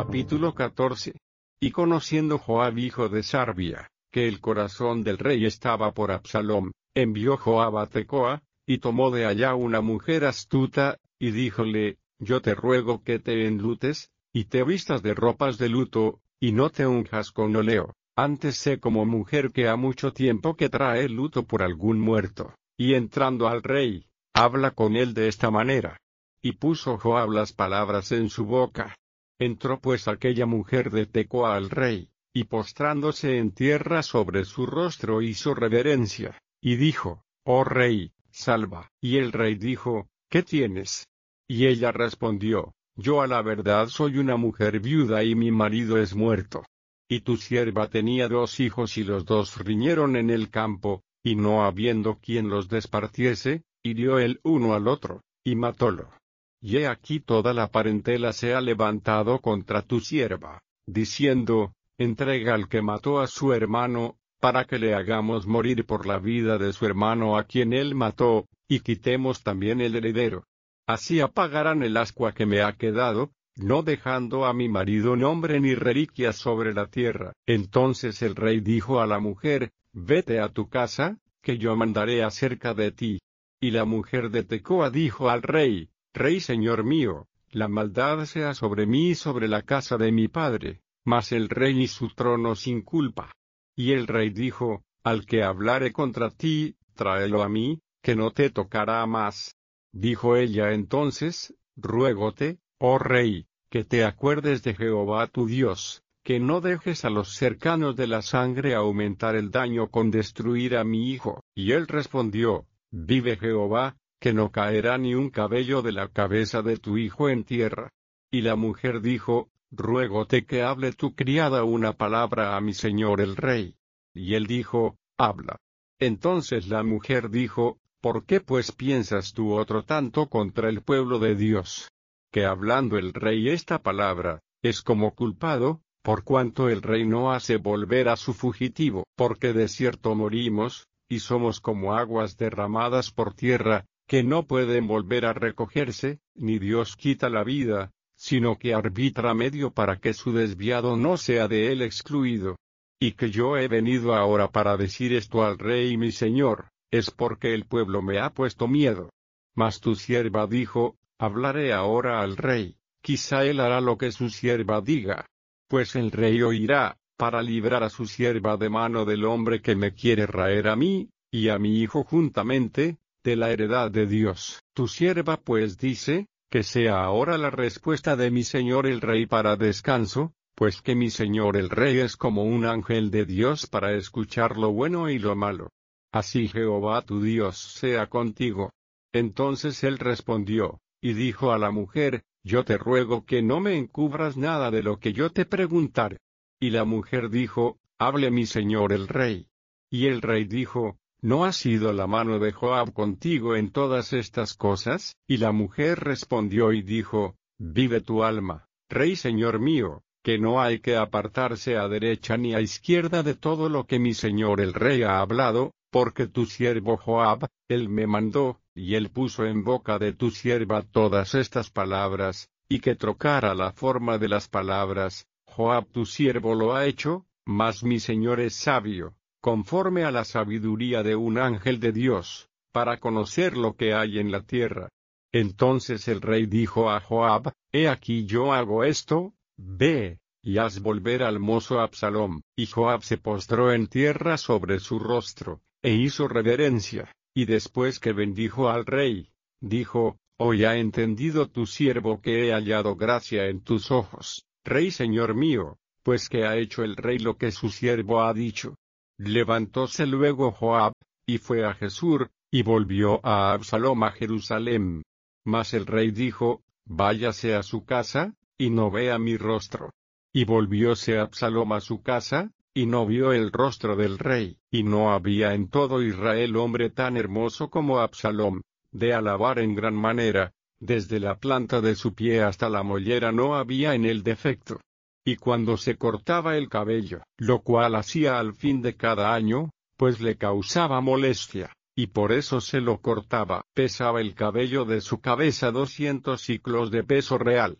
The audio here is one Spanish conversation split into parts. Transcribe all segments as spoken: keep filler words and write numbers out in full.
Capítulo catorce. Y conociendo Joab hijo de Sarvia, que el corazón del rey estaba por Absalom, envió Joab a Tecoa, y tomó de allá una mujer astuta, y díjole, yo te ruego que te enlutes, y te vistas de ropas de luto, y no te unjas con óleo, antes sé como mujer que ha mucho tiempo que trae luto por algún muerto, y entrando al rey, habla con él de esta manera. Y puso Joab las palabras en su boca. Entró pues aquella mujer de Tecoa al rey, y postrándose en tierra sobre su rostro hizo reverencia, y dijo, oh rey, salva. Y el rey dijo, ¿qué tienes? Y ella respondió, yo a la verdad soy una mujer viuda y mi marido es muerto. Y tu sierva tenía dos hijos y los dos riñeron en el campo, y no habiendo quien los despartiese, hirió el uno al otro, y matólo. Y he aquí toda la parentela se ha levantado contra tu sierva, diciendo, entrega al que mató a su hermano, para que le hagamos morir por la vida de su hermano a quien él mató, y quitemos también el heredero. Así apagarán el ascua que me ha quedado, no dejando a mi marido nombre ni reliquia sobre la tierra. Entonces el rey dijo a la mujer, vete a tu casa, que yo mandaré acerca de ti. Y la mujer de Tecoa dijo al rey, Rey señor mío, la maldad sea sobre mí y sobre la casa de mi padre, mas el rey y su trono sin culpa. Y el rey dijo, al que hablare contra ti, tráelo a mí, que no te tocará más. Dijo ella entonces, ruégote, oh rey, que te acuerdes de Jehová tu Dios, que no dejes a los cercanos de la sangre aumentar el daño con destruir a mi hijo. Y él respondió, vive Jehová, que no caerá ni un cabello de la cabeza de tu hijo en tierra. Y la mujer dijo, ruégote que hable tu criada una palabra a mi señor el rey. Y él dijo, habla. Entonces la mujer dijo, ¿por qué pues piensas tú otro tanto contra el pueblo de Dios? Que hablando el rey esta palabra, es como culpado, por cuanto el rey no hace volver a su fugitivo. Porque de cierto morimos, y somos como aguas derramadas por tierra, que no pueden volver a recogerse, ni Dios quita la vida, sino que arbitra medio para que su desviado no sea de él excluido. Y que yo he venido ahora para decir esto al rey mi señor, es porque el pueblo me ha puesto miedo. Mas tu sierva dijo, hablaré ahora al rey, quizá él hará lo que su sierva diga. Pues el rey oirá, para librar a su sierva de mano del hombre que me quiere raer a mí, y a mi hijo juntamente, de la heredad de Dios. Tu sierva pues dice, que sea ahora la respuesta de mi señor el rey para descanso, pues que mi señor el rey es como un ángel de Dios para escuchar lo bueno y lo malo. Así Jehová tu Dios sea contigo. Entonces él respondió, y dijo a la mujer, yo te ruego que no me encubras nada de lo que yo te preguntare. Y la mujer dijo, hable mi señor el rey. Y el rey dijo, ¿no ha sido la mano de Joab contigo en todas estas cosas? Y la mujer respondió y dijo, vive tu alma, rey señor mío, que no hay que apartarse a derecha ni a izquierda de todo lo que mi señor el rey ha hablado, porque tu siervo Joab, él me mandó, y él puso en boca de tu sierva todas estas palabras, y que trocara la forma de las palabras, Joab tu siervo lo ha hecho, mas mi señor es sabio, conforme a la sabiduría de un ángel de Dios, para conocer lo que hay en la tierra. Entonces el rey dijo a Joab, he aquí yo hago esto, ve, y haz volver al mozo Absalom. Y Joab se postró en tierra sobre su rostro, e hizo reverencia, y después que bendijo al rey, dijo, hoy ha entendido tu siervo que he hallado gracia en tus ojos, rey señor mío, pues que ha hecho el rey lo que su siervo ha dicho. Levantóse luego Joab, y fue a Jesur, y volvió a Absalom a Jerusalem. Mas el rey dijo, váyase a su casa, y no vea mi rostro. Y volvióse Absalom a su casa, y no vio el rostro del rey. Y no había en todo Israel hombre tan hermoso como Absalom, de alabar en gran manera, desde la planta de su pie hasta la mollera no había en él defecto. Y cuando se cortaba el cabello, lo cual hacía al fin de cada año, pues le causaba molestia, y por eso se lo cortaba, pesaba el cabello de su cabeza doscientos siclos de peso real.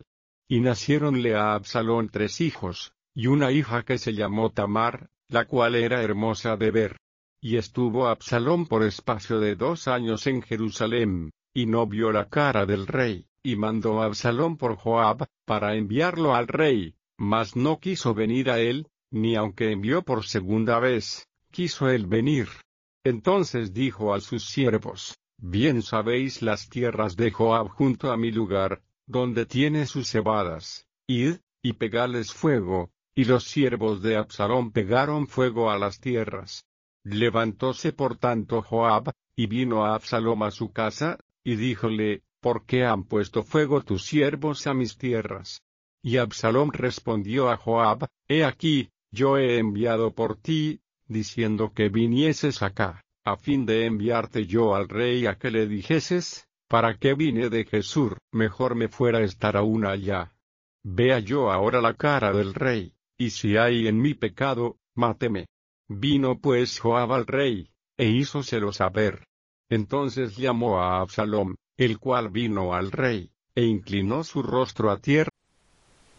Y naciéronle a Absalón tres hijos, y una hija que se llamó Tamar, la cual era hermosa de ver. Y estuvo Absalón por espacio de dos años en Jerusalén, y no vio la cara del rey, y mandó a Absalón por Joab, para enviarlo al rey, mas no quiso venir a él, ni aunque envió por segunda vez, quiso él venir. Entonces dijo a sus siervos: Bien sabéis las tierras de Joab junto a mi lugar, donde tiene sus cebadas, id, y pegadles fuego. Y los siervos de Absalón pegaron fuego a las tierras. Levantóse por tanto Joab, y vino a Absalom a su casa, y díjole: ¿Por qué han puesto fuego tus siervos a mis tierras? Y Absalom respondió a Joab: He aquí, yo he enviado por ti, diciendo que vinieses acá, a fin de enviarte yo al rey a que le dijeses: ¿Para qué vine de Gesur? Mejor me fuera estar aún allá. Vea yo ahora la cara del rey, y si hay en mí pecado, máteme. Vino pues Joab al rey, e hízoselo saber. Entonces llamó a Absalom, el cual vino al rey, e inclinó su rostro a tierra,